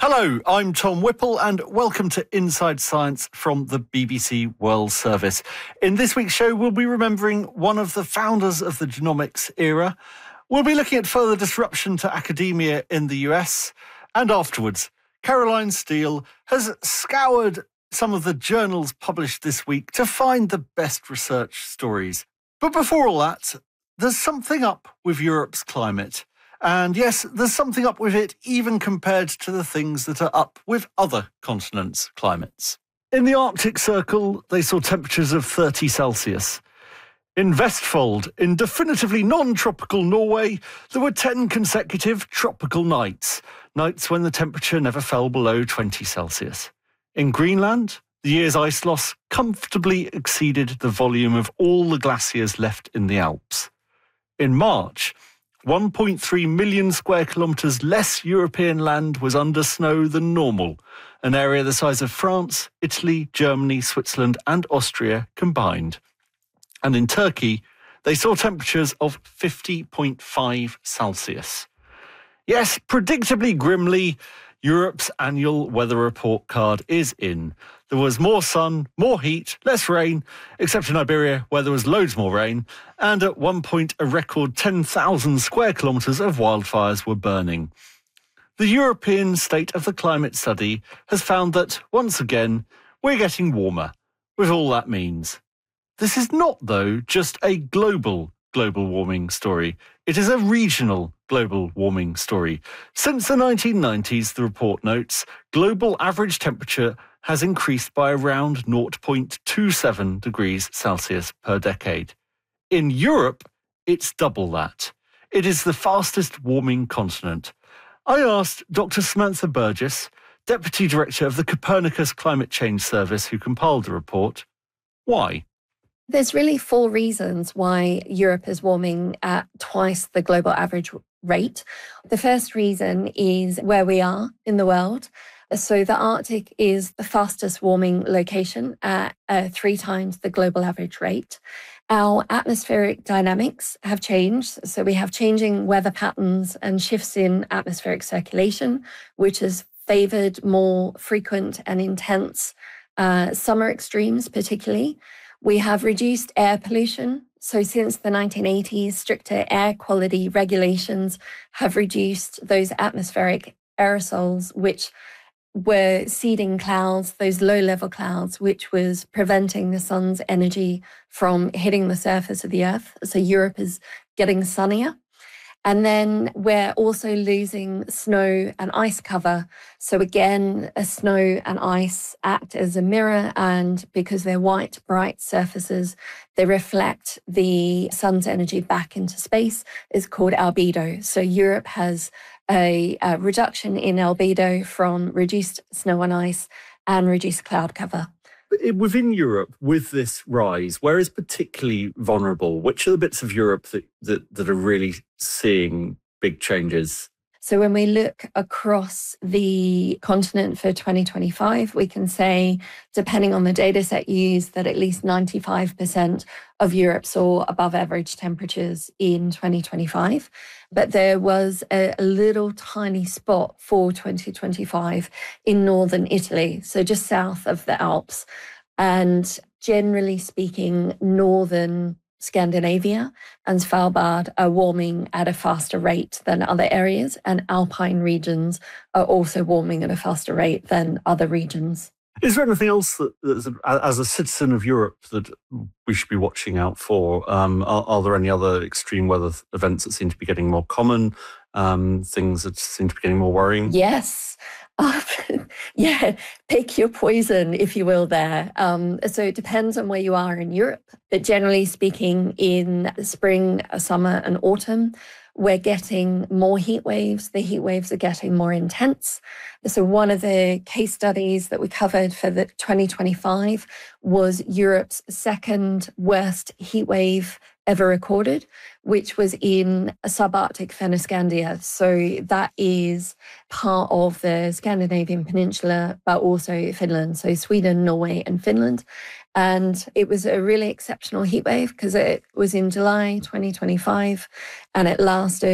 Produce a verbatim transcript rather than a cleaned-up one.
Hello, I'm Tom Whipple and welcome to Inside Science from the B B C World Service. In this week's show, we'll be remembering one of the founders of the genomics era. We'll be looking at further disruption to academia in the U S. And afterwards, Caroline Steele has scoured some of the journals published this week to find the best research stories. But before all that, there's something up with Europe's climate. And yes, there's something up with it even compared to the things that are up with other continents' climates. In the Arctic Circle, they saw temperatures of thirty Celsius. In Vestfold, in definitively non-tropical Norway, there were ten consecutive tropical nights, nights when the temperature never fell below twenty Celsius. In Greenland, the year's ice loss comfortably exceeded the volume of all the glaciers left in the Alps. In March, one point three million square kilometres less European land was under snow than normal, an area the size of France, Italy, Germany, Switzerland and Austria combined. And in Turkey, they saw temperatures of fifty point five Celsius. Yes, predictably grimly, Europe's annual weather report card is in. There was more sun, more heat, less rain, except in Iberia where there was loads more rain, and at one point a record ten thousand square kilometres of wildfires were burning. The European State of the Climate Study has found that, once again, we're getting warmer, with all that means. This is not, though, just a global global warming story. It is a regional global warming story. Since the nineteen nineties, the report notes, global average temperature has increased by around zero point two seven degrees Celsius per decade. In Europe, it's double that. It is the fastest warming continent. I asked Doctor Samantha Burgess, Deputy Director of the Copernicus Climate Change Service who compiled the report, why? There's really four reasons why Europe is warming at twice the global average rate. The first reason is where we are in the world. So the Arctic is the fastest warming location at uh, three times the global average rate. Our atmospheric dynamics have changed. So we have changing weather patterns and shifts in atmospheric circulation, which has favoured more frequent and intense uh, summer extremes particularly. We have reduced air pollution. So since the nineteen eighties, stricter air quality regulations have reduced those atmospheric aerosols, which were seeding clouds, those low-level clouds, which was preventing the sun's energy from hitting the surface of the Earth. So Europe is getting sunnier. And then we're also losing snow and ice cover. So again, a snow and ice act as a mirror, and because they're white, bright surfaces, they reflect the sun's energy back into space. It's called albedo. So Europe has a, a reduction in albedo from reduced snow and ice and reduced cloud cover. Within Europe, with this rise, where is particularly vulnerable? Which are the bits of Europe that, that, that are really seeing big changes? So when we look across the continent for twenty twenty-five, we can say, depending on the data set used, that at least ninety-five percent of Europe saw above average temperatures in twenty twenty-five. But there was a, a little tiny spot for twenty twenty-five in northern Italy, so just south of the Alps. And generally speaking, northern Scandinavia and Svalbard are warming at a faster rate than other areas, and alpine regions are also warming at a faster rate than other regions. Is there anything else that, that as a citizen of Europe, that we should be watching out for? Um, are, are there any other extreme weather events that seem to be getting more common, um, things that seem to be getting more worrying? Yes. Uh, yeah, pick your poison, if you will, there. Um, so it depends on where you are in Europe. But generally speaking, in spring, summer and autumn, we're getting more heat waves. The heat waves are getting more intense. So one of the case studies that we covered for the twenty twenty-five was Europe's second worst heat wave ever recorded, which was in subarctic Fennoscandia. So that is part of the Scandinavian peninsula, but also Finland. So Sweden, Norway, and Finland. And it was a really exceptional heat wave because it was in July twenty twenty-five and it lasted